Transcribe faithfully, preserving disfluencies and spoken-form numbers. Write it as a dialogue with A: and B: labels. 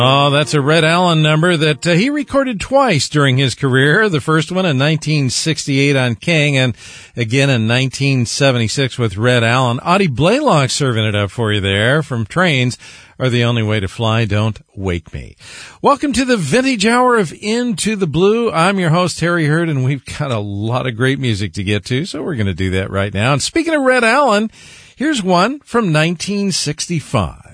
A: Oh, that's a Red Allen number that uh, he recorded twice during his career. The first one in nineteen sixty-eight on King, and again in nineteen seventy-six with Red Allen. Audie Blaylock serving it up for you there from Trains Are the Only Way to Fly, Don't Wake Me. Welcome to the Vintage Hour of Into the Blue. I'm your host, Harry Hurd, and we've got a lot of great music to get to, so we're going to do that right now. And speaking of Red Allen, here's one from nineteen sixty-five.